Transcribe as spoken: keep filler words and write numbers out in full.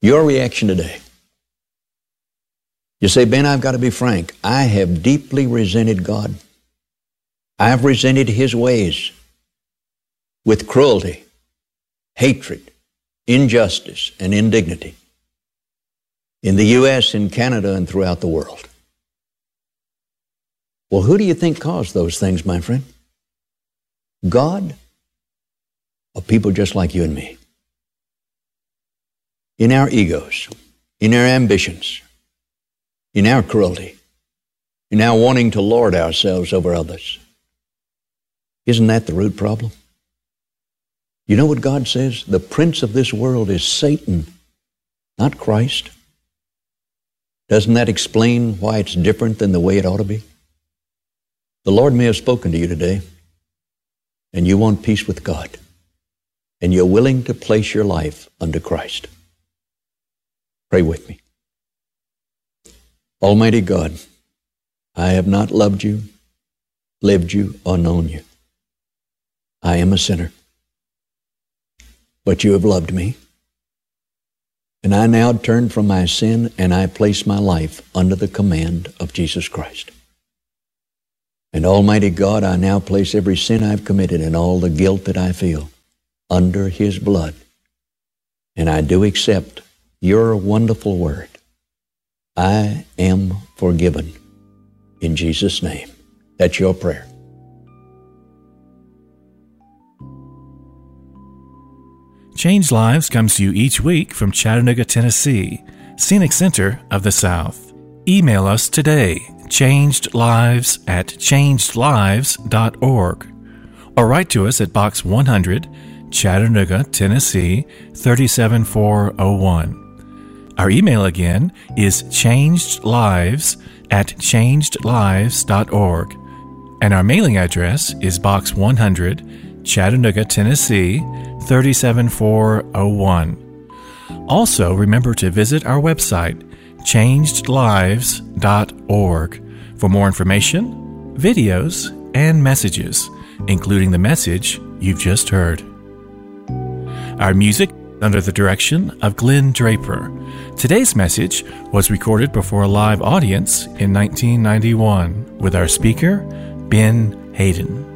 Your reaction today. You say, Ben, I've got to be frank. I have deeply resented God. I've resented His ways with cruelty, hatred, injustice, and indignity in the U S, in Canada, and throughout the world. Well, who do you think caused those things, my friend? God or people just like you and me? In our egos, in our ambitions, in our cruelty, in our wanting to lord ourselves over others. Isn't that the root problem? You know what God says? The prince of this world is Satan, not Christ. Doesn't that explain why it's different than the way it ought to be? The Lord may have spoken to you today, and you want peace with God, and you're willing to place your life under Christ. Pray with me. Almighty God, I have not loved you, lived you, or known you. I am a sinner, but you have loved me. And I now turn from my sin and I place my life under the command of Jesus Christ. And Almighty God, I now place every sin I've committed and all the guilt that I feel under His blood. And I do accept your wonderful word. I am forgiven in Jesus' name. That's your prayer. Changed Lives comes to you each week from Chattanooga, Tennessee, Scenic Center of the South. Email us today, changedlives at changedlives dot org, or write to us at Box one hundred, Chattanooga, Tennessee, three seven four oh one. Our email again is changedlives at changedlives dot org, and our mailing address is Box one hundred, Chattanooga, Tennessee, three seven four oh one. Also, remember to visit our website, changed lives dot org, for more information, videos, and messages, including the message you've just heard. Our music under the direction of Glenn Draper. Today's message was recorded before a live audience in nineteen ninety-one with our speaker, Ben Hayden.